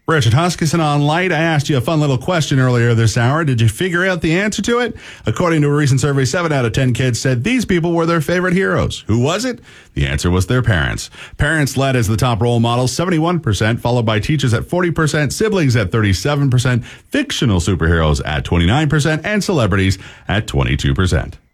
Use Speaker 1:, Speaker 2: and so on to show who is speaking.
Speaker 1: Richard Huskisson on Light. I asked you a fun little question earlier this hour. Did you figure out the answer to it? According to a recent survey, 7 out of 10 kids said these people were their favorite heroes. Who was it? The answer was their parents. Parents led as the top role models, 71%, followed by teachers at 40%, siblings at 37%, fictional superheroes at 29%, and celebrities at 22%.